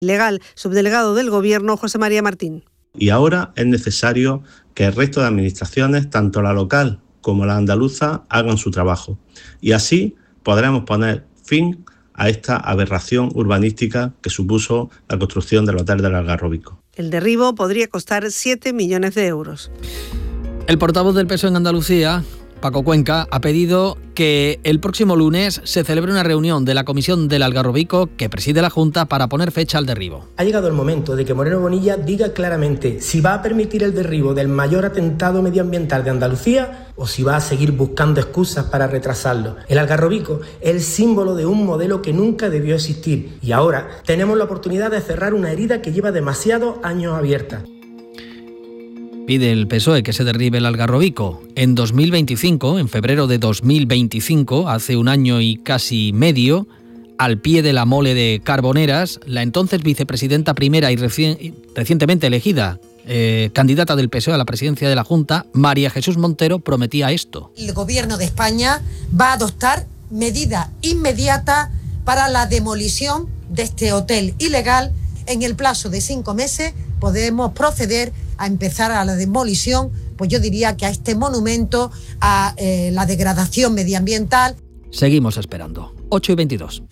Legal, subdelegado del Gobierno, José María Martín. Y ahora es necesario que el resto de administraciones, tanto la local como la andaluza, hagan su trabajo. Y así podremos poner fin a esta aberración urbanística que supuso la construcción del Hotel del Algarrobico. El derribo podría costar 7 millones de euros. El portavoz del PSOE en Andalucía, Paco Cuenca, ha pedido que el próximo lunes se celebre una reunión de la Comisión del Algarrobico que preside la Junta para poner fecha al derribo. Ha llegado el momento de que Moreno Bonilla diga claramente si va a permitir el derribo del mayor atentado medioambiental de Andalucía o si va a seguir buscando excusas para retrasarlo. El Algarrobico es el símbolo de un modelo que nunca debió existir y ahora tenemos la oportunidad de cerrar una herida que lleva demasiados años abierta. Pide el PSOE que se derribe el Algarrobico. En 2025, en febrero de 2025, hace un año y casi medio, al pie de la mole de Carboneras, la entonces vicepresidenta primera y recientemente elegida candidata del PSOE a la presidencia de la Junta, María Jesús Montero, prometía esto. El Gobierno de España va a adoptar medidas inmediatas para la demolición de este hotel ilegal. En el plazo de 5 meses podemos proceder a empezar a la demolición, pues yo diría que a este monumento, a la degradación medioambiental. Seguimos esperando. 8:22.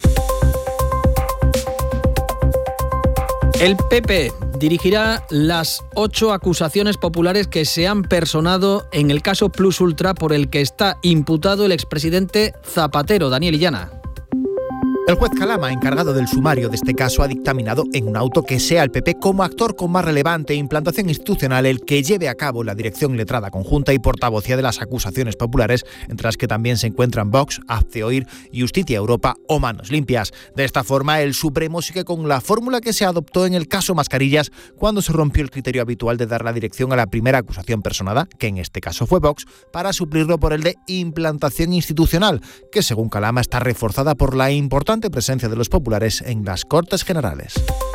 El PP dirigirá las 8 acusaciones populares que se han personado en el caso Plus Ultra por el que está imputado el expresidente Zapatero, Daniel Illana. El juez Calama, encargado del sumario de este caso, ha dictaminado en un auto que sea el PP como actor con más relevante implantación institucional el que lleve a cabo la dirección letrada conjunta y portavocía de las acusaciones populares, entre las que también se encuentran Vox, Hazte Oír, Justicia Europa o Manos Limpias. De esta forma, el Supremo sigue con la fórmula que se adoptó en el caso Mascarillas cuando se rompió el criterio habitual de dar la dirección a la primera acusación personada, que en este caso fue Vox, para suplirlo por el de implantación institucional, que según Calama está reforzada por la importante presencia de los populares en las Cortes Generales.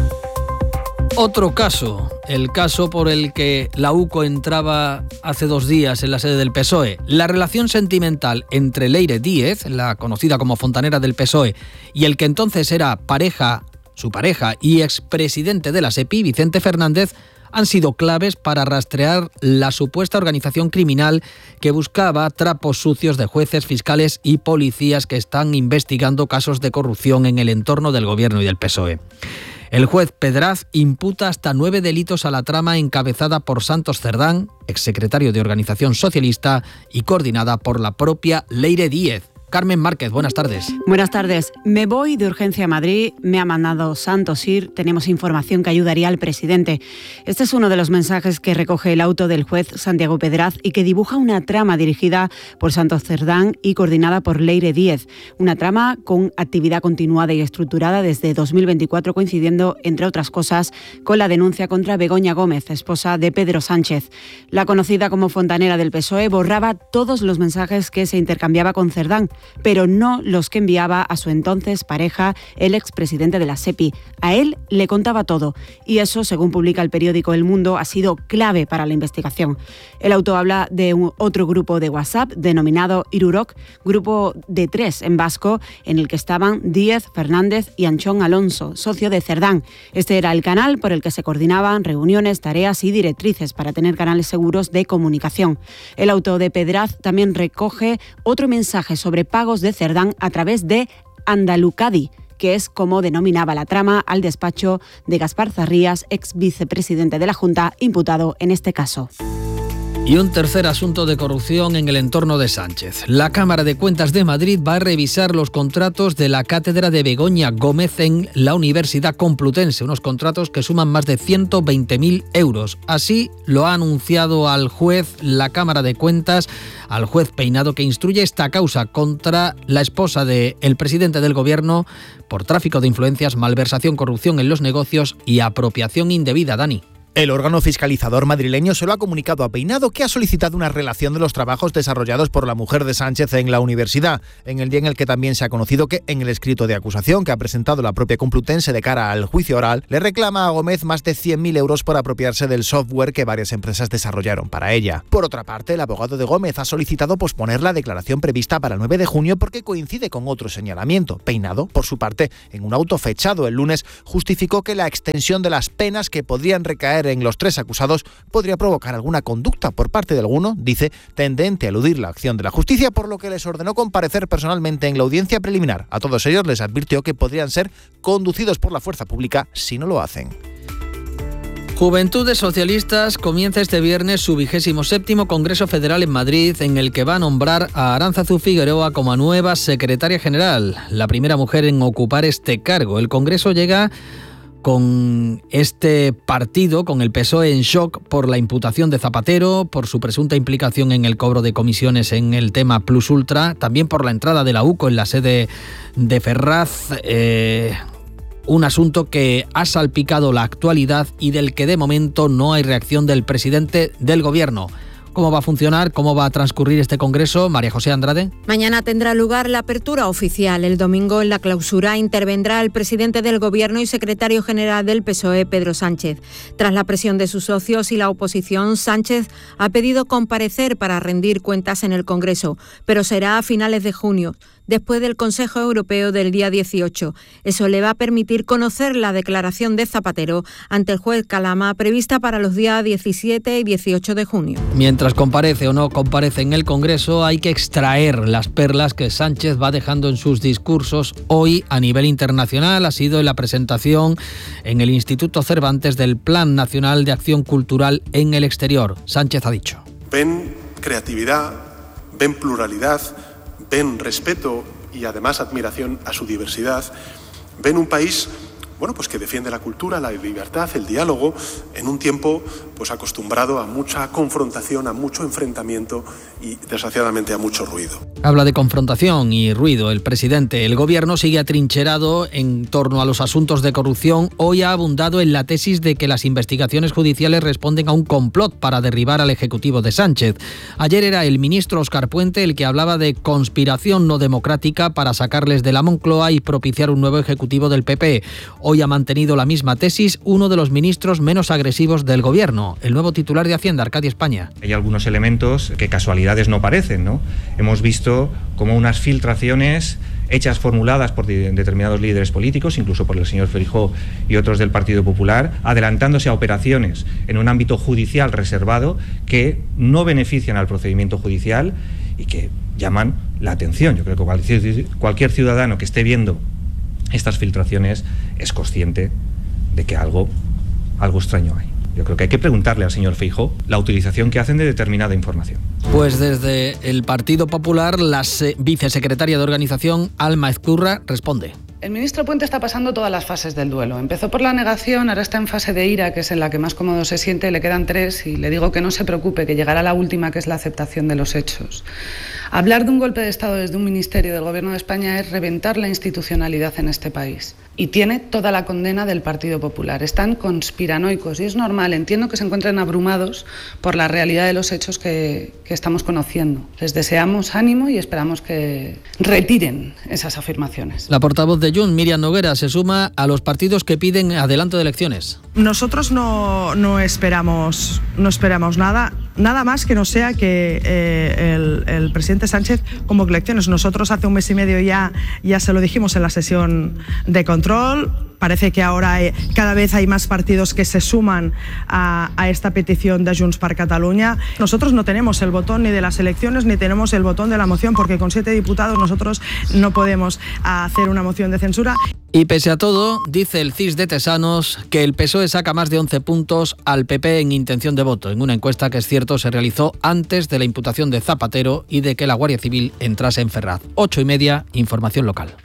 Otro caso, el caso por el que la UCO entraba hace 2 días en la sede del PSOE. La relación sentimental entre Leire Díez, la conocida como fontanera del PSOE, y el que entonces era su pareja y expresidente de la SEPI, Vicente Fernández, han sido claves para rastrear la supuesta organización criminal que buscaba trapos sucios de jueces, fiscales y policías que están investigando casos de corrupción en el entorno del Gobierno y del PSOE. El juez Pedraz imputa hasta 9 delitos a la trama encabezada por Santos Cerdán, exsecretario de Organización Socialista y coordinada por la propia Leire Díez. Carmen Márquez, buenas tardes. Buenas tardes. Me voy de urgencia a Madrid, me ha mandado Santos ir, tenemos información que ayudaría al presidente. Este es uno de los mensajes que recoge el auto del juez Santiago Pedraz y que dibuja una trama dirigida por Santos Cerdán y coordinada por Leire Díez. Una trama con actividad continuada y estructurada desde 2024, coincidiendo, entre otras cosas, con la denuncia contra Begoña Gómez, esposa de Pedro Sánchez. La conocida como fontanera del PSOE borraba todos los mensajes que se intercambiaba con Cerdán, pero no los que enviaba a su entonces pareja, el expresidente de la SEPI. A él le contaba todo, y eso, según publica el periódico El Mundo, ha sido clave para la investigación. El auto habla de otro grupo de WhatsApp denominado Irurok, grupo de 3 en vasco, en el que estaban Díez, Fernández y Anchón Alonso, socio de Cerdán. Este era el canal por el que se coordinaban reuniones, tareas y directrices para tener canales seguros de comunicación. El auto de Pedraz también recoge otro mensaje sobre pagos de Cerdán a través de Andalucadi, que es como denominaba la trama al despacho de Gaspar Zarrías, ex vicepresidente de la Junta, imputado en este caso. Y un tercer asunto de corrupción en el entorno de Sánchez. La Cámara de Cuentas de Madrid va a revisar los contratos de la cátedra de Begoña Gómez en la Universidad Complutense, unos contratos que suman más de 120.000 euros. Así lo ha anunciado al juez la Cámara de Cuentas, al juez Peinado, que instruye esta causa contra la esposa del presidente del Gobierno por tráfico de influencias, malversación, corrupción en los negocios y apropiación indebida. Dani. El órgano fiscalizador madrileño se lo ha comunicado a Peinado, que ha solicitado una relación de los trabajos desarrollados por la mujer de Sánchez en la universidad, en el día en el que también se ha conocido que en el escrito de acusación que ha presentado la propia Complutense de cara al juicio oral, le reclama a Gómez más de 100.000 euros por apropiarse del software que varias empresas desarrollaron para ella. Por otra parte, el abogado de Gómez ha solicitado posponer la declaración prevista para el 9 de junio porque coincide con otro señalamiento. Peinado, por su parte, en un auto fechado el lunes, justificó que la extensión de las penas que podrían recaer en los 3 acusados podría provocar alguna conducta por parte de alguno, dice, tendente a eludir la acción de la justicia, por lo que les ordenó comparecer personalmente en la audiencia preliminar. A todos ellos les advirtió que podrían ser conducidos por la fuerza pública si no lo hacen. Juventudes Socialistas comienza este viernes su 27º Congreso Federal en Madrid, en el que va a nombrar a Aránzazu Figueroa como nueva secretaria general, la primera mujer en ocupar este cargo. El Congreso llega con este partido, con el PSOE, en shock por la imputación de Zapatero, por su presunta implicación en el cobro de comisiones en el tema Plus Ultra, también por la entrada de la UCO en la sede de Ferraz, un asunto que ha salpicado la actualidad y del que de momento no hay reacción del presidente del Gobierno. ¿Cómo va a funcionar? ¿Cómo va a transcurrir este congreso? María José Andrade. Mañana tendrá lugar la apertura oficial. El domingo, en la clausura, intervendrá el presidente del Gobierno y secretario general del PSOE, Pedro Sánchez. Tras la presión de sus socios y la oposición, Sánchez ha pedido comparecer para rendir cuentas en el Congreso, pero será a finales de junio, después del Consejo Europeo del día 18. Eso le va a permitir conocer la declaración de Zapatero ante el juez Calama, prevista para los días 17 y 18 de junio. Mientras comparece o no comparece en el Congreso, hay que extraer las perlas que Sánchez va dejando en sus discursos. Hoy, a nivel internacional, ha sido en la presentación en el Instituto Cervantes del Plan Nacional de Acción Cultural en el Exterior. Sánchez ha dicho: ven creatividad, ven pluralidad, ven respeto y además admiración a su diversidad, ven un país pues que defiende la cultura, la libertad, el diálogo, en un tiempo acostumbrado a mucha confrontación, a mucho enfrentamiento y desgraciadamente a mucho ruido. Habla de confrontación y ruido el presidente. El Gobierno sigue atrincherado en torno a los asuntos de corrupción. Hoy ha abundado en la tesis de que las investigaciones judiciales responden a un complot para derribar al Ejecutivo de Sánchez. Ayer era el ministro Óscar Puente el que hablaba de conspiración no democrática para sacarles de la Moncloa y propiciar un nuevo Ejecutivo del PP. Hoy ha mantenido la misma tesis uno de los ministros menos agresivos del Gobierno, el nuevo titular de Hacienda, Arcadio España. Hay algunos elementos que casualidades no parecen, ¿no? Hemos visto como unas filtraciones hechas, formuladas por determinados líderes políticos, incluso por el señor Feijóo y otros del Partido Popular, adelantándose a operaciones en un ámbito judicial reservado que no benefician al procedimiento judicial y que llaman la atención. Yo creo que cualquier ciudadano que esté viendo estas filtraciones es consciente de que algo extraño hay. Yo creo que hay que preguntarle al señor Feijóo la utilización que hacen de determinada información. Pues desde el Partido Popular, la vicesecretaria de Organización, Alma Ezcurra, responde. El ministro Puente está pasando todas las fases del duelo. Empezó por la negación, ahora está en fase de ira, que es en la que más cómodo se siente, le quedan 3 y le digo que no se preocupe, que llegará la última, que es la aceptación de los hechos. Hablar de un golpe de Estado desde un ministerio del Gobierno de España es reventar la institucionalidad en este país. Y tiene toda la condena del Partido Popular. Están conspiranoicos y es normal, entiendo que se encuentren abrumados por la realidad de los hechos que estamos conociendo. Les deseamos ánimo y esperamos que retiren esas afirmaciones. La portavoz de Junts, Míriam Noguera, se suma a los partidos que piden adelanto de elecciones. Nosotros no esperamos nada más que no sea que el presidente Sánchez convoque elecciones. Nosotros hace 1 mes y medio ya se lo dijimos en la sesión de control. Parece que ahora cada vez hay más partidos que se suman a esta petición de Junts per Catalunya. Nosotros no tenemos el botón ni de las elecciones ni tenemos el botón de la moción, porque con 7 diputados nosotros no podemos hacer una moción de censura. Y pese a todo, dice el CIS de Tesanos que el PSOE saca más de 11 puntos al PP en intención de voto, en una encuesta que, es cierto, se realizó antes de la imputación de Zapatero y de que la Guardia Civil entrase en Ferraz. 8:30, información local.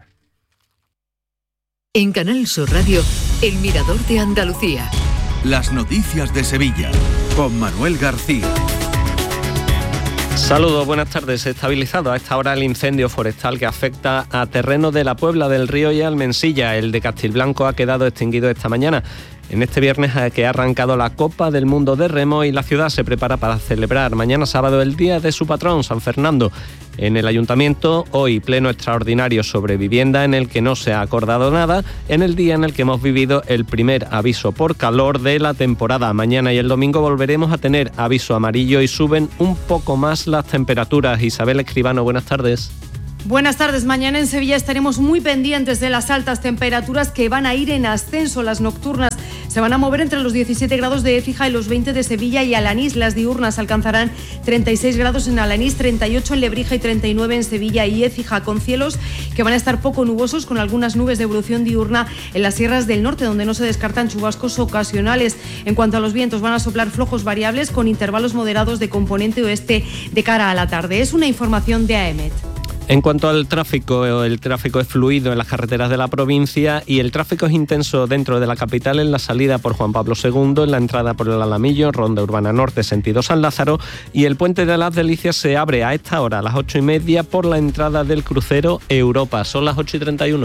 En Canal Sur Radio, El Mirador de Andalucía. Las noticias de Sevilla, con Manuel García. Saludos, buenas tardes. Estabilizado a esta hora el incendio forestal que afecta a terrenos de la Puebla del Río y Almensilla. El de Castilblanco ha quedado extinguido esta mañana. en este viernes que ha arrancado la Copa del Mundo de Remo y la ciudad se prepara para celebrar mañana sábado el día de su patrón, San Fernando. En el Ayuntamiento, hoy pleno extraordinario sobre vivienda en el que no se ha acordado nada, en el día en el que hemos vivido el primer aviso por calor de la temporada. Mañana y el domingo volveremos a tener aviso amarillo y suben un poco más las temperaturas. Isabel Escribano, buenas tardes. Buenas tardes. Mañana en Sevilla estaremos muy pendientes de las altas temperaturas que van a ir en ascenso. Las nocturnas se van a mover entre los 17 grados de Écija y los 20 de Sevilla y Alanís. Las diurnas alcanzarán 36 grados en Alanís, 38 en Lebrija y 39 en Sevilla y Écija, con cielos que van a estar poco nubosos, con algunas nubes de evolución diurna en las sierras del norte, donde no se descartan chubascos ocasionales. En cuanto a los vientos, van a soplar flojos variables con intervalos moderados de componente oeste de cara a la tarde. Es una información de AEMET. En cuanto al tráfico, el tráfico es fluido en las carreteras de la provincia y el tráfico es intenso dentro de la capital en la salida por Juan Pablo II, en la entrada por el Alamillo, Ronda Urbana Norte, sentido San Lázaro, y el Puente de las Delicias se abre a esta hora, a las 8:30, por la entrada del crucero Europa. Son las 8:31.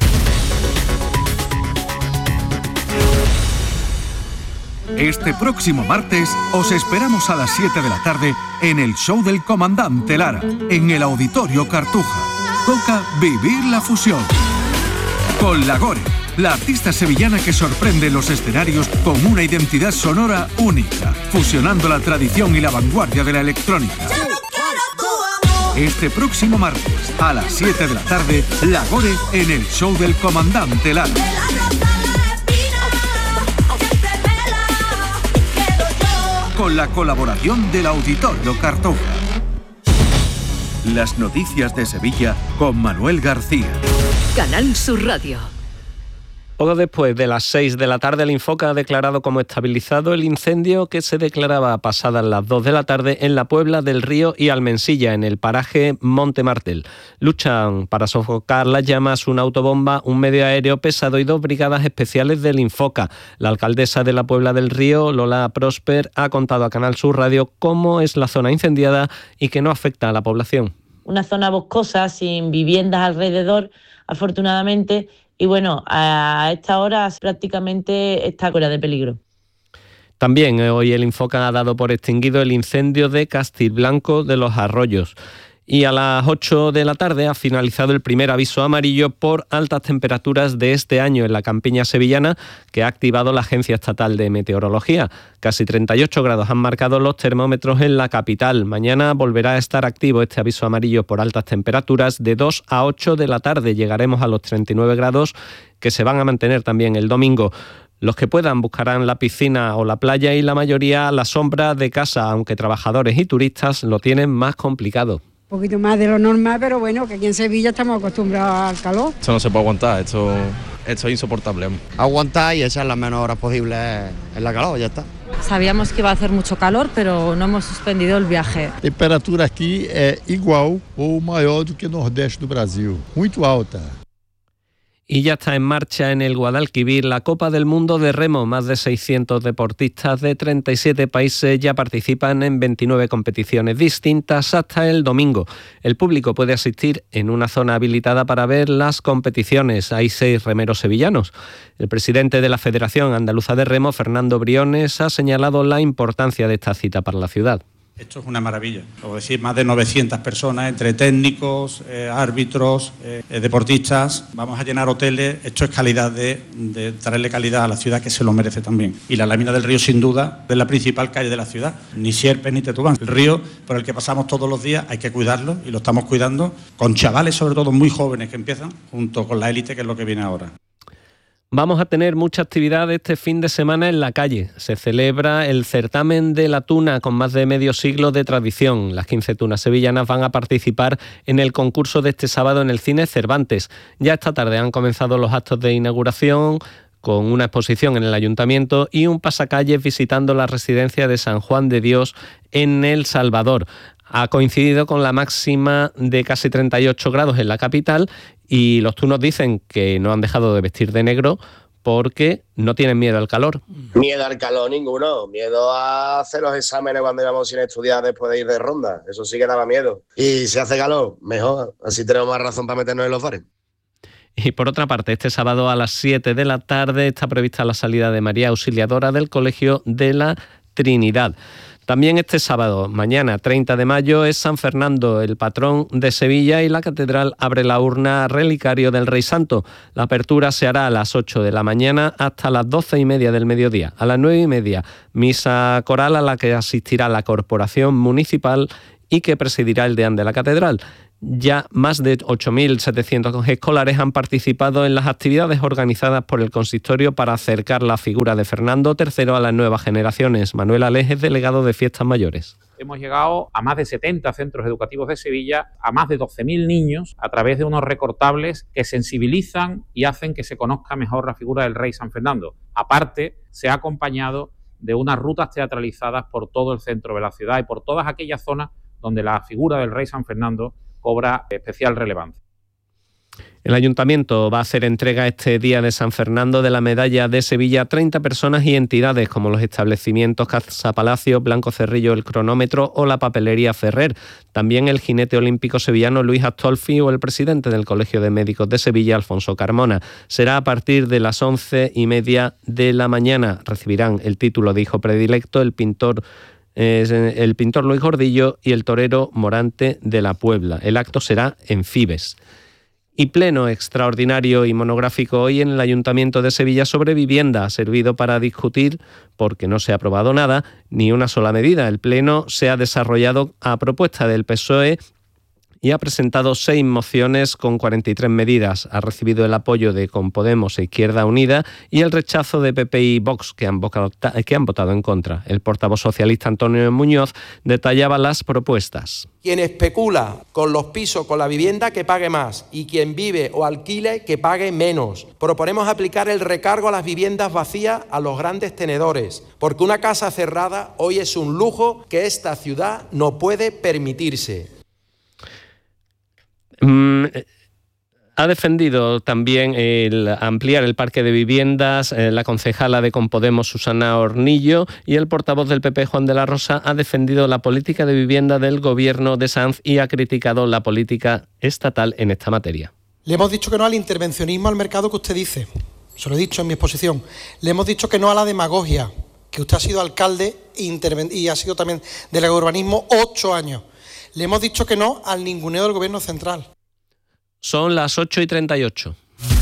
Este próximo martes os esperamos a las 7 de la tarde en el show del Comandante Lara, en el Auditorio Cartuja. Toca vivir la fusión. Con Lagore, la artista sevillana que sorprende los escenarios con una identidad sonora única, fusionando la tradición y la vanguardia de la electrónica. Este próximo martes, a las 7 de la tarde, Lagore en el show del Comandante Lara. Con la colaboración del Auditorio Cartuja. Las noticias de Sevilla con Manuel García. Canal Sur Radio. Poco después de las 6 de la tarde, el Infoca ha declarado como estabilizado el incendio que se declaraba pasadas las 2 de la tarde en la Puebla del Río y Almensilla, en el paraje Monte Martel. Luchan para sofocar las llamas una autobomba, un medio aéreo pesado y 2 brigadas especiales del Infoca. La alcaldesa de la Puebla del Río, Lola Prosper, ha contado a Canal Sur Radio cómo es la zona incendiada y que no afecta a la población. Una zona boscosa, sin viviendas alrededor, afortunadamente. Y bueno, a esta hora prácticamente está fuera de peligro. También hoy el Infoca ha dado por extinguido el incendio de Castilblanco de los Arroyos. Y a las 8 de la tarde ha finalizado el primer aviso amarillo por altas temperaturas de este año en la campiña sevillana, que ha activado la Agencia Estatal de Meteorología. Casi 38 grados han marcado los termómetros en la capital. Mañana volverá a estar activo este aviso amarillo por altas temperaturas de 2 a 8 de la tarde. Llegaremos a los 39 grados, que se van a mantener también el domingo. Los que puedan buscarán la piscina o la playa y la mayoría la sombra de casa, aunque trabajadores y turistas lo tienen más complicado. Un poquito más de lo normal, pero bueno, que aquí en Sevilla estamos acostumbrados al calor. Esto no se puede aguantar, esto es insoportable. Aguantar y echar las menos horas posibles en la calor, ya está. Sabíamos que iba a hacer mucho calor, pero no hemos suspendido el viaje. A temperatura aquí es igual o mayor do que el nordeste do Brasil, muy alta. Y ya está en marcha en el Guadalquivir la Copa del Mundo de Remo. Más de 600 deportistas de 37 países ya participan en 29 competiciones distintas hasta el domingo. El público puede asistir en una zona habilitada para ver las competiciones. Hay 6 remeros sevillanos. El presidente de la Federación Andaluza de Remo, Fernando Briones, ha señalado la importancia de esta cita para la ciudad. Esto es una maravilla, como decir, más de 900 personas, entre técnicos, árbitros, deportistas. Vamos a llenar hoteles. Esto es calidad de traerle calidad a la ciudad, que se lo merece también. Y la lámina del río, sin duda, es la principal calle de la ciudad. Ni Sierpes ni Tetubán. El río por el que pasamos todos los días hay que cuidarlo y lo estamos cuidando con chavales, sobre todo muy jóvenes, que empiezan, junto con la élite, que es lo que viene ahora. Vamos a tener mucha actividad este fin de semana en la calle. Se celebra el certamen de la tuna con más de medio siglo de tradición. Las 15 tunas sevillanas van a participar en el concurso de este sábado en el Cine Cervantes. Ya esta tarde han comenzado los actos de inauguración con una exposición en el Ayuntamiento y un pasacalles visitando la residencia de San Juan de Dios en El Salvador. Ha coincidido con la máxima de casi 38 grados en la capital y los tunos dicen que no han dejado de vestir de negro porque no tienen miedo al calor. Miedo al calor ninguno, miedo a hacer los exámenes cuando íbamos sin estudiar después de ir de ronda, eso sí que daba miedo. Y si hace calor, mejor, así tenemos más razón para meternos en los bares. Y por otra parte, este sábado a las 7 de la tarde está prevista la salida de María Auxiliadora del Colegio de la Trinidad. También este sábado, mañana 30 de mayo, es San Fernando, el patrón de Sevilla, y la catedral abre la urna relicario del Rey Santo. La apertura se hará a las 8 de la mañana hasta las 12:30 del mediodía. A las 9:30, misa coral a la que asistirá la Corporación Municipal y que presidirá el deán de la catedral. Ya más de 8.700 escolares han participado en las actividades organizadas por el consistorio para acercar la figura de Fernando III a las nuevas generaciones. Manuel Alés es delegado de Fiestas Mayores. Hemos llegado a más de 70 centros educativos de Sevilla, a más de 12.000 niños, a través de unos recortables que sensibilizan y hacen que se conozca mejor la figura del Rey San Fernando. Aparte, se ha acompañado de unas rutas teatralizadas por todo el centro de la ciudad y por todas aquellas zonas donde la figura del Rey San Fernando cobra especial relevancia. El Ayuntamiento va a hacer entrega este día de San Fernando de la medalla de Sevilla a 30 personas y entidades como los establecimientos Casa Palacio, Blanco Cerrillo, El Cronómetro o la Papelería Ferrer. También el jinete olímpico sevillano Luis Astolfi o el presidente del Colegio de Médicos de Sevilla, Alfonso Carmona. Será a partir de las 11:30 de la mañana. Recibirán el título de hijo predilecto el pintor Luis Gordillo y el torero Morante de la Puebla. El acto será en Fibes. Y pleno extraordinario y monográfico hoy en el Ayuntamiento de Sevilla sobre vivienda. Ha servido para discutir, porque no se ha aprobado nada, ni una sola medida. El pleno se ha desarrollado a propuesta del PSOE y ha presentado 6 mociones con 43 medidas. Ha recibido el apoyo de Con Podemos e Izquierda Unida y el rechazo de PP y Vox, que han votado en contra. El portavoz socialista Antonio Muñoz detallaba las propuestas. Quien especula con los pisos, con la vivienda, que pague más, y quien vive o alquile, que pague menos. Proponemos aplicar el recargo a las viviendas vacías a los grandes tenedores, porque una casa cerrada hoy es un lujo que esta ciudad no puede permitirse. Ha defendido también el ampliar el parque de viviendas la concejala de Con Podemos, Susana Hornillo, y el portavoz del PP, Juan de la Rosa, ha defendido la política de vivienda del gobierno de Sanz y ha criticado la política estatal en esta materia. Le hemos dicho que no al intervencionismo al mercado que usted dice, se lo he dicho en mi exposición. Le hemos dicho que no a la demagogia, que usted ha sido alcalde y ha sido también delegado de urbanismo 8 años. Le hemos dicho que no al ninguneo del gobierno central. Son las 8:38.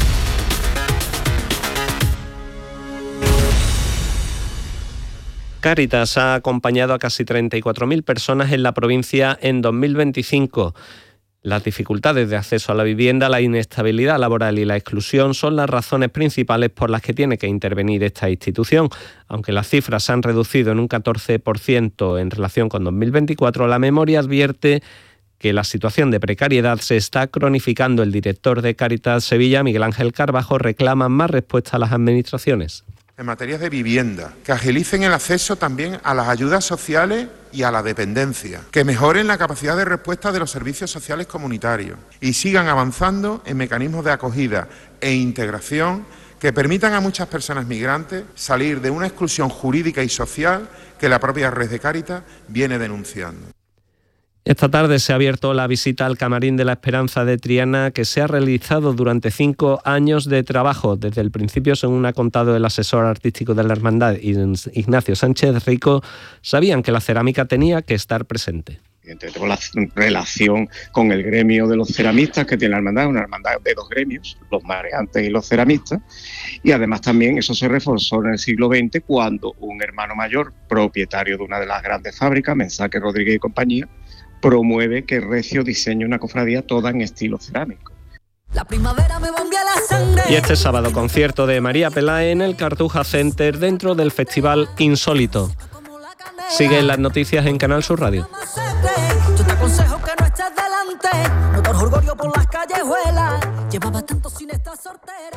Cáritas ha acompañado a casi 34.000 personas en la provincia en 2025. Las dificultades de acceso a la vivienda, la inestabilidad laboral y la exclusión son las razones principales por las que tiene que intervenir esta institución. Aunque las cifras se han reducido en un 14% en relación con 2024, la memoria advierte que la situación de precariedad se está cronificando. El director de Cáritas Sevilla, Miguel Ángel Carbajo, reclama más respuesta a las administraciones. En materia de vivienda, que agilicen el acceso también a las ayudas sociales y a la dependencia, que mejoren la capacidad de respuesta de los servicios sociales comunitarios y sigan avanzando en mecanismos de acogida e integración que permitan a muchas personas migrantes salir de una exclusión jurídica y social que la propia red de Cáritas viene denunciando. Esta tarde se ha abierto la visita al Camarín de la Esperanza de Triana, que se ha realizado durante 5 años de trabajo. Desde el principio, según ha contado el asesor artístico de la hermandad, Ignacio Sánchez Rico, sabían que la cerámica tenía que estar presente. Tengo la relación con el gremio de los ceramistas que tiene la hermandad, una hermandad de 2 gremios, los mareantes y los ceramistas, y además también eso se reforzó en el siglo XX cuando un hermano mayor, propietario de una de las grandes fábricas, Mensaque Rodríguez y compañía, promueve que Recio diseñe una cofradía toda en estilo cerámico. La primavera me bombea la sangre. Y este sábado, concierto de María Peláez en el Cartuja Center dentro del Festival Insólito. Siguen las noticias en Canal Sur Radio. Yo te aconsejo que no estés delante. No te orgullo por las callejuelas. Llevaba tanto sin estar soltera.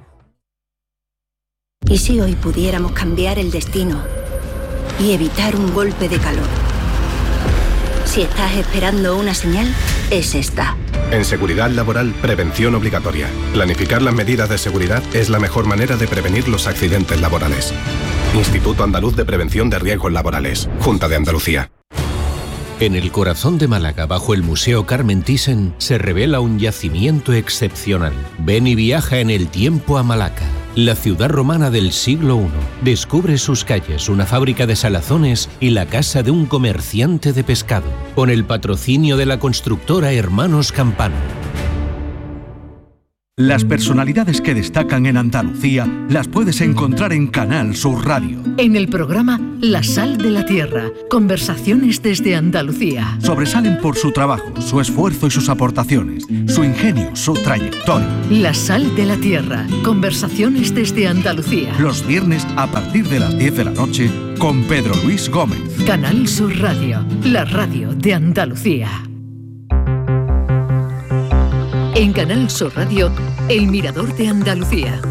¿Y si hoy pudiéramos cambiar el destino y evitar un golpe de calor? Si estás esperando una señal, es esta. En seguridad laboral, prevención obligatoria. Planificar las medidas de seguridad es la mejor manera de prevenir los accidentes laborales. Instituto Andaluz de Prevención de Riesgos Laborales. Junta de Andalucía. En el corazón de Málaga, bajo el Museo Carmen Thyssen, se revela un yacimiento excepcional. Ven y viaja en el tiempo a Malaca, la ciudad romana del siglo I. Descubre sus calles, una fábrica de salazones y la casa de un comerciante de pescado, con el patrocinio de la constructora Hermanos Campano. Las personalidades que destacan en Andalucía las puedes encontrar en Canal Sur Radio. En el programa La Sal de la Tierra, conversaciones desde Andalucía. Sobresalen por su trabajo, su esfuerzo y sus aportaciones, su ingenio, su trayectoria. La Sal de la Tierra, conversaciones desde Andalucía. Los viernes a partir de las 10 de la noche con Pedro Luis Gómez. Canal Sur Radio, la radio de Andalucía. En Canal Sur Radio, El Mirador de Andalucía.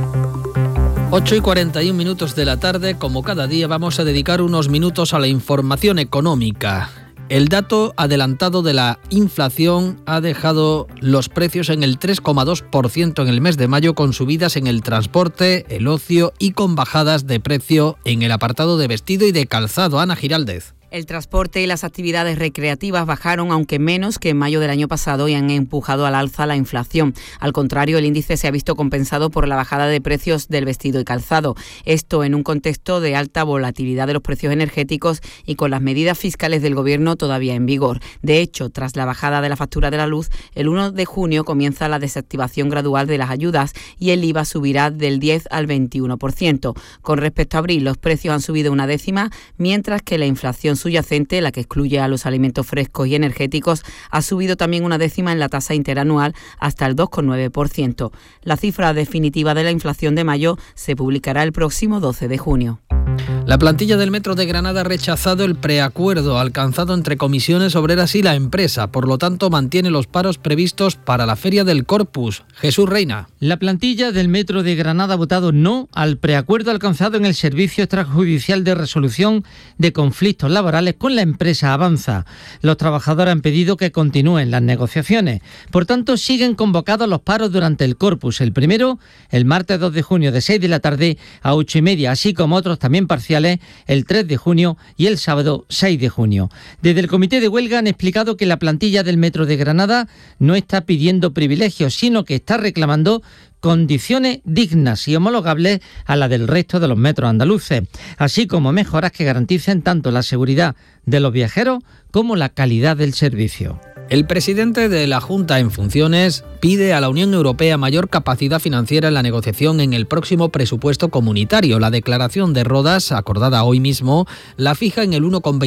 8:41 de la tarde, como cada día vamos a dedicar unos minutos a la información económica. El dato adelantado de la inflación ha dejado los precios en el 3,2% en el mes de mayo, con subidas en el transporte, el ocio y con bajadas de precio en el apartado de vestido y de calzado. Ana Giraldez. El transporte y las actividades recreativas bajaron, aunque menos que en mayo del año pasado, y han empujado al alza la inflación. Al contrario, el índice se ha visto compensado por la bajada de precios del vestido y calzado. Esto en un contexto de alta volatilidad de los precios energéticos y con las medidas fiscales del Gobierno todavía en vigor. De hecho, tras la bajada de la factura de la luz, el 1 de junio comienza la desactivación gradual de las ayudas y el IVA subirá del 10 al 21%. Con respecto a abril, los precios han subido 1/10, mientras que la inflación subyacente, la que excluye a los alimentos frescos y energéticos, ha subido también 1/10 en la tasa interanual hasta el 2,9%. La cifra definitiva de la inflación de mayo se publicará el próximo 12 de junio. La plantilla del Metro de Granada ha rechazado el preacuerdo alcanzado entre comisiones obreras y la empresa. Por lo tanto, mantiene los paros previstos para la Feria del Corpus. Jesús Reina. La plantilla del Metro de Granada ha votado no al preacuerdo alcanzado en el Servicio Extrajudicial de Resolución de Conflictos Laborales con la empresa Avanza. Los trabajadores han pedido que continúen las negociaciones. Por tanto, siguen convocados los paros durante el Corpus. El primero, el martes 2 de junio de 6 de la tarde a 8:30, así como otros también parciales el 3 de junio y el sábado 6 de junio. Desde el comité de huelga han explicado que la plantilla del Metro de Granada no está pidiendo privilegios, sino que está reclamando condiciones dignas y homologables a las del resto de los metros andaluces, así como mejoras que garanticen tanto la seguridad de los viajeros como la calidad del servicio. El presidente de la Junta en funciones pide a la Unión Europea mayor capacidad financiera en la negociación en el próximo presupuesto comunitario. La declaración de Rodas, acordada hoy mismo, la fija en el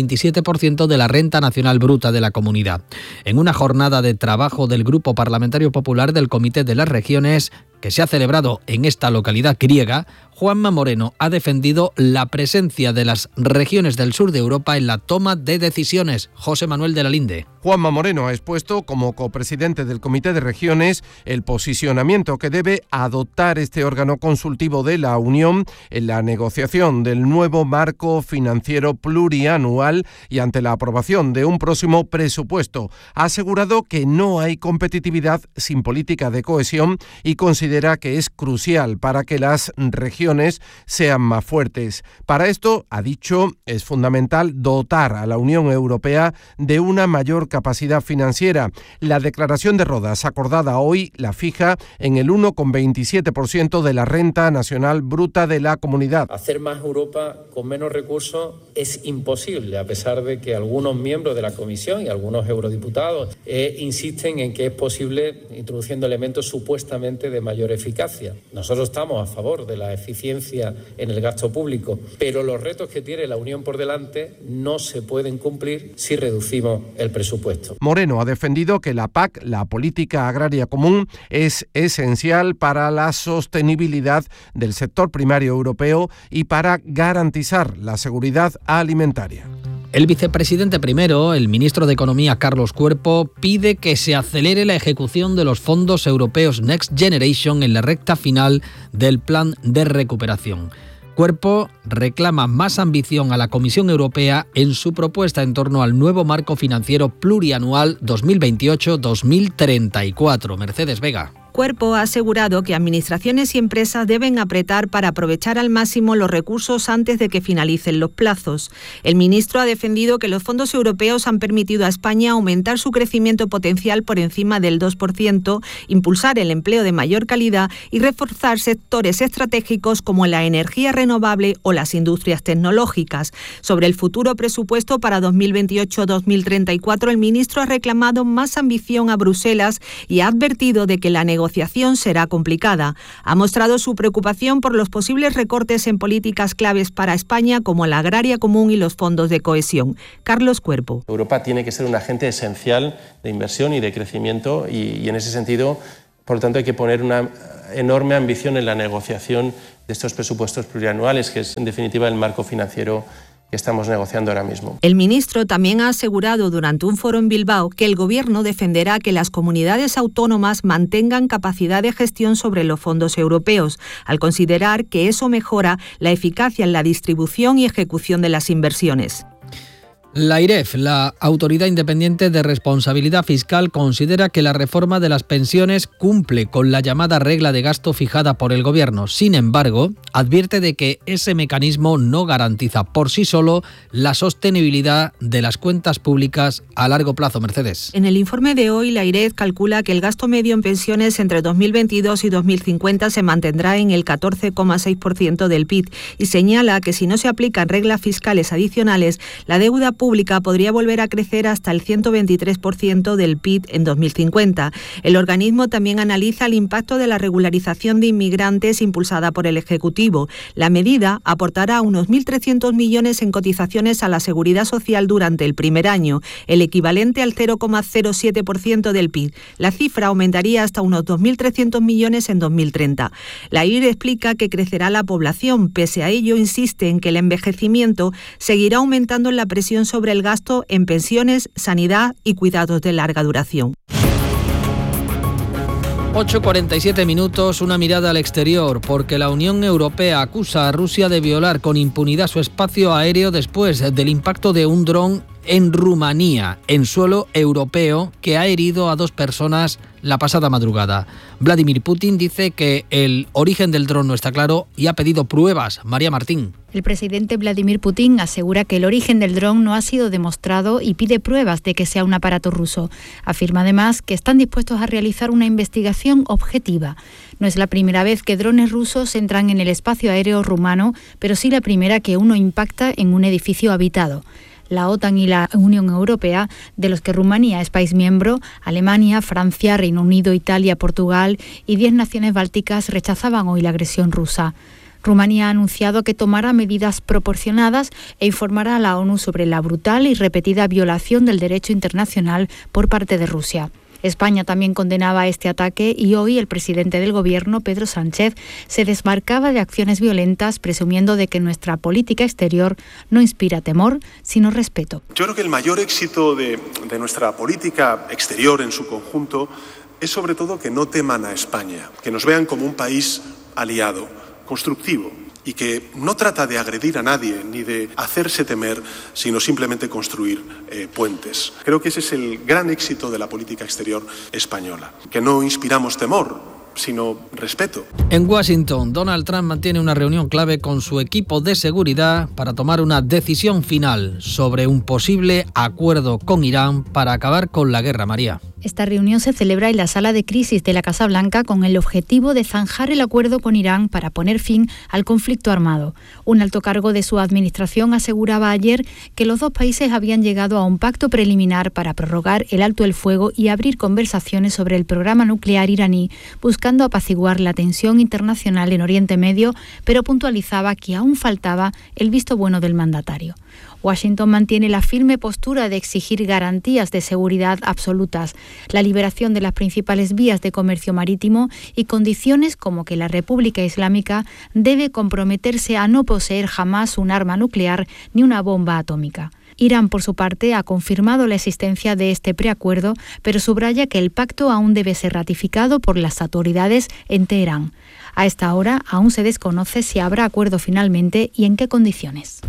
1,27% de la renta nacional bruta de la comunidad. En una jornada de trabajo del Grupo Parlamentario Popular del Comité de las Regiones, que se ha celebrado en esta localidad griega, Juanma Moreno ha defendido la presencia de las regiones del sur de Europa en la toma de decisiones. José Manuel de la Linde. Juanma Moreno ha expuesto como copresidente del Comité de Regiones el posicionamiento que debe adoptar este órgano consultivo de la Unión en la negociación del nuevo marco financiero plurianual y ante la aprobación de un próximo presupuesto. Ha asegurado que no hay competitividad sin política de cohesión y considera que es crucial para que las regiones sean más fuertes. Para esto, ha dicho, es fundamental dotar a la Unión Europea de una mayor capacidad financiera. La declaración de Rodas, acordada hoy, la fija en el 1,27% de la renta nacional bruta de la comunidad. Hacer más Europa con menos recursos es imposible, a pesar de que algunos miembros de la Comisión y algunos eurodiputados insisten en que es posible introduciendo elementos supuestamente de mayor eficacia. Nosotros estamos a favor de la eficiencia en el gasto público, pero los retos que tiene la Unión por delante no se pueden cumplir si reducimos el presupuesto. Moreno ha defendido que la PAC, la Política Agraria Común, es esencial para la sostenibilidad del sector primario europeo y para garantizar la seguridad alimentaria. El vicepresidente primero, el ministro de Economía Carlos Cuerpo, pide que se acelere la ejecución de los fondos europeos Next Generation en la recta final del plan de recuperación. Cuerpo reclama más ambición a la Comisión Europea en su propuesta en torno al nuevo marco financiero plurianual 2028-2034. Mercedes Vega. Cuerpo ha asegurado que administraciones y empresas deben apretar para aprovechar al máximo los recursos antes de que finalicen los plazos. El ministro ha defendido que los fondos europeos han permitido a España aumentar su crecimiento potencial por encima del 2%, impulsar el empleo de mayor calidad y reforzar sectores estratégicos como la energía renovable o las industrias tecnológicas. Sobre el futuro presupuesto para 2028-2034, el ministro ha reclamado más ambición a Bruselas y ha advertido de que la negociación será complicada. Ha mostrado su preocupación por los posibles recortes en políticas claves para España como la agraria común y los fondos de cohesión. Carlos Cuerpo. Europa tiene que ser un agente esencial de inversión y de crecimiento y en ese sentido, por lo tanto, hay que poner una enorme ambición en la negociación de estos presupuestos plurianuales, que es en definitiva el marco financiero que estamos negociando ahora mismo. El ministro también ha asegurado durante un foro en Bilbao que el Gobierno defenderá que las comunidades autónomas mantengan capacidad de gestión sobre los fondos europeos, al considerar que eso mejora la eficacia en la distribución y ejecución de las inversiones. La AIREF, la Autoridad Independiente de Responsabilidad Fiscal, considera que la reforma de las pensiones cumple con la llamada regla de gasto fijada por el Gobierno. Sin embargo, advierte de que ese mecanismo no garantiza por sí solo la sostenibilidad de las cuentas públicas a largo plazo. Mercedes. En el informe de hoy, la AIREF calcula que el gasto medio en pensiones entre 2022 y 2050 se mantendrá en el 14,6% del PIB y señala que si no se aplican reglas fiscales adicionales, la deuda pública podría volver a crecer hasta el 123% del PIB en 2050. El organismo también analiza el impacto de la regularización de inmigrantes impulsada por el Ejecutivo. La medida aportará unos 1.300 millones en cotizaciones a la Seguridad Social durante el primer año, el equivalente al 0,07% del PIB. La cifra aumentaría hasta unos 2.300 millones en 2030. La IR explica que crecerá la población. Pese a ello, insiste en que el envejecimiento seguirá aumentando la presión sobre el gasto en pensiones, sanidad y cuidados de larga duración. 8:47 minutos, una mirada al exterior, porque la Unión Europea acusa a Rusia de violar con impunidad su espacio aéreo después del impacto de un dron en Rumanía, en suelo europeo, que ha herido a 2 personas la pasada madrugada. Vladimir Putin dice que el origen del dron no está claro y ha pedido pruebas. María Martín. El presidente Vladimir Putin asegura que el origen del dron no ha sido demostrado y pide pruebas de que sea un aparato ruso. Afirma además que están dispuestos a realizar una investigación objetiva. No es la primera vez que drones rusos entran en el espacio aéreo rumano, pero sí la primera que uno impacta en un edificio habitado. La OTAN y la Unión Europea, de los que Rumanía es país miembro, Alemania, Francia, Reino Unido, Italia, Portugal y 10 naciones bálticas rechazaban hoy la agresión rusa. Rumanía ha anunciado que tomará medidas proporcionadas e informará a la ONU sobre la brutal y repetida violación del derecho internacional por parte de Rusia. España también condenaba este ataque y hoy el presidente del Gobierno, Pedro Sánchez, se desmarcaba de acciones violentas, presumiendo de que nuestra política exterior no inspira temor, sino respeto. Yo creo que el mayor éxito de nuestra política exterior en su conjunto es sobre todo que no teman a España, que nos vean como un país aliado, constructivo, y que no trata de agredir a nadie ni de hacerse temer, sino simplemente construir puentes. Creo que ese es el gran éxito de la política exterior española, que no inspiramos temor, sino respeto. En Washington, Donald Trump mantiene una reunión clave con su equipo de seguridad para tomar una decisión final sobre un posible acuerdo con Irán para acabar con la guerra. María. Esta reunión se celebra en la sala de crisis de la Casa Blanca con el objetivo de zanjar el acuerdo con Irán para poner fin al conflicto armado. Un alto cargo de su administración aseguraba ayer que los 2 países habían llegado a un pacto preliminar para prorrogar el alto el fuego y abrir conversaciones sobre el programa nuclear iraní, buscando apaciguar la tensión internacional en Oriente Medio, pero puntualizaba que aún faltaba el visto bueno del mandatario. Washington mantiene la firme postura de exigir garantías de seguridad absolutas, la liberación de las principales vías de comercio marítimo y condiciones como que la República Islámica debe comprometerse a no poseer jamás un arma nuclear ni una bomba atómica. Irán, por su parte, ha confirmado la existencia de este preacuerdo, pero subraya que el pacto aún debe ser ratificado por las autoridades en Teherán. A esta hora aún se desconoce si habrá acuerdo finalmente y en qué condiciones.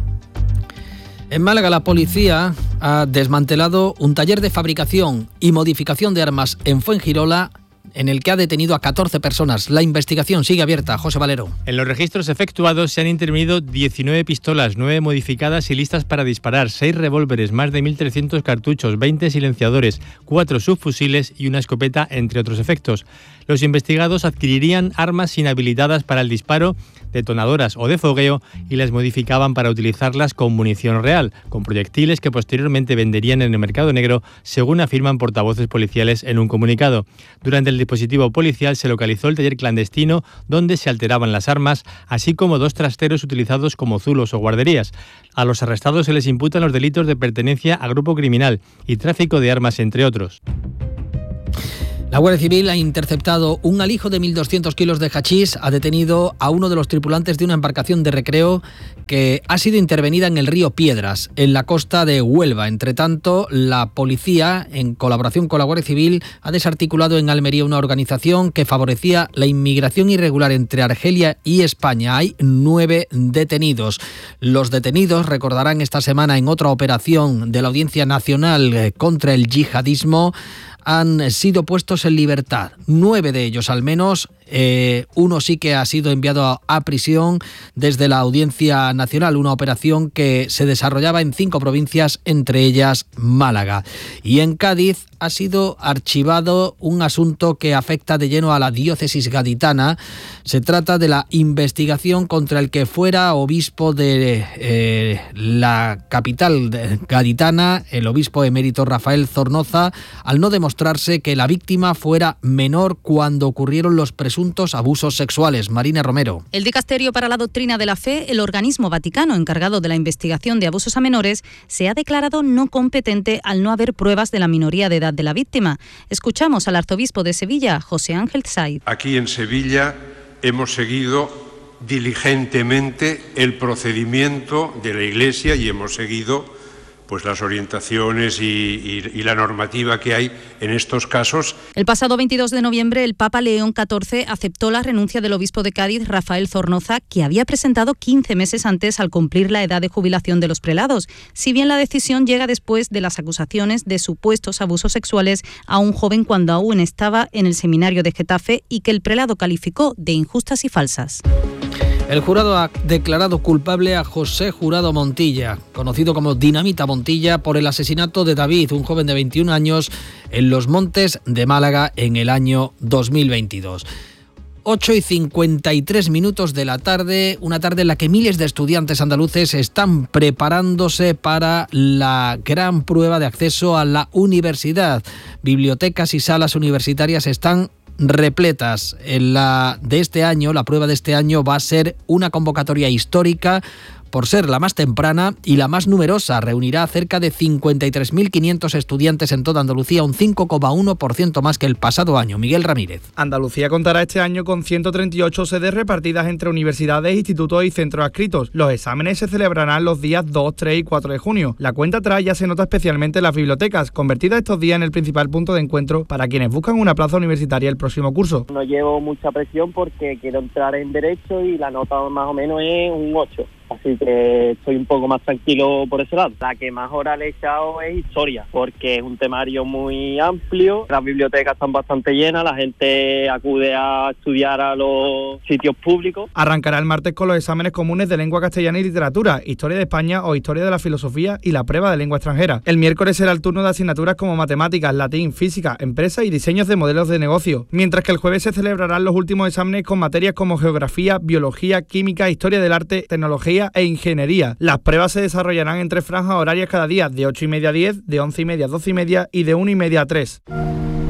En Málaga, la policía ha desmantelado un taller de fabricación y modificación de armas en Fuengirola en el que ha detenido a 14 personas. La investigación sigue abierta. José Valero. En los registros efectuados se han intervenido 19 pistolas, 9 modificadas y listas para disparar, 6 revólveres, más de 1.300 cartuchos, 20 silenciadores, 4 subfusiles y una escopeta, entre otros efectos. Los investigados adquirirían armas inhabilitadas para el disparo, detonadoras o de fogueo, y las modificaban para utilizarlas con munición real, con proyectiles que posteriormente venderían en el mercado negro, según afirman portavoces policiales en un comunicado. Durante el dispositivo policial se localizó el taller clandestino donde se alteraban las armas, así como 2 trasteros utilizados como zulos o guarderías. A los arrestados se les imputan los delitos de pertenencia a grupo criminal y tráfico de armas, entre otros. La Guardia Civil ha interceptado un alijo de 1.200 kilos de hachís, ha detenido a uno de los tripulantes de una embarcación de recreo que ha sido intervenida en el río Piedras, en la costa de Huelva. Entre tanto, la policía, en colaboración con la Guardia Civil, ha desarticulado en Almería una organización que favorecía la inmigración irregular entre Argelia y España. Hay 9 detenidos. Los detenidos, recordarán, esta semana en otra operación de la Audiencia Nacional contra el yihadismo, han sido puestos en libertad. 9 de ellos al menos. Uno sí que ha sido enviado a prisión desde la Audiencia Nacional, una operación que se desarrollaba en 5 provincias, entre ellas Málaga. Y en Cádiz ha sido archivado un asunto que afecta de lleno a la diócesis gaditana. Se trata de la investigación contra el que fuera obispo de la capital gaditana, el obispo emérito Rafael Zornoza, al no demostrarse que la víctima fuera menor cuando ocurrieron los presuntos abusos sexuales. Marina Romero. El Dicasterio para la Doctrina de la Fe, el organismo vaticano encargado de la investigación de abusos a menores, se ha declarado no competente al no haber pruebas de la minoría de edad de la víctima. Escuchamos al arzobispo de Sevilla, José Ángel Saiz. Aquí en Sevilla hemos seguido diligentemente el procedimiento de la Iglesia y hemos seguido pues las orientaciones y la normativa que hay en estos casos. El pasado 22 de noviembre, el Papa León XIV aceptó la renuncia del obispo de Cádiz, Rafael Zornoza, que había presentado 15 meses antes al cumplir la edad de jubilación de los prelados, si bien la decisión llega después de las acusaciones de supuestos abusos sexuales a un joven cuando aún estaba en el seminario de Getafe y que el prelado calificó de injustas y falsas. El jurado ha declarado culpable a José Jurado Montilla, conocido como Dinamita Montilla, por el asesinato de David, un joven de 21 años, en los Montes de Málaga en el año 2022. 8:53 de la tarde, una tarde en la que miles de estudiantes andaluces están preparándose para la gran prueba de acceso a la universidad. Bibliotecas y salas universitarias están repletas. La prueba de este año va a ser una convocatoria histórica por ser la más temprana y la más numerosa. Reunirá a cerca de 53.500 estudiantes en toda Andalucía, un 5,1% más que el pasado año. Miguel Ramírez. Andalucía contará este año con 138 sedes repartidas entre universidades, institutos y centros adscritos. Los exámenes se celebrarán los días 2, 3 y 4 de junio. La cuenta atrás ya se nota especialmente en las bibliotecas, convertidas estos días en el principal punto de encuentro para quienes buscan una plaza universitaria el próximo curso. No llevo mucha presión porque quiero entrar en Derecho y la nota más o menos es un 8. Así que estoy un poco más tranquilo por ese lado. La que más horas le he echado es Historia, porque es un temario muy amplio. Las bibliotecas están bastante llenas, la gente acude a estudiar a los sitios públicos. Arrancará el martes con los exámenes comunes de lengua castellana y literatura, Historia de España o Historia de la Filosofía y la prueba de lengua extranjera. El miércoles será el turno de asignaturas como matemáticas, latín, física, empresa y diseños de modelos de negocio, mientras que el jueves se celebrarán los últimos exámenes con materias como geografía, biología, química, historia del arte, tecnología e ingeniería. Las pruebas se desarrollarán en 3 franjas horarias cada día, de 8:30 a 10, de 11:30 a 12:30 y de 1:30 a 3.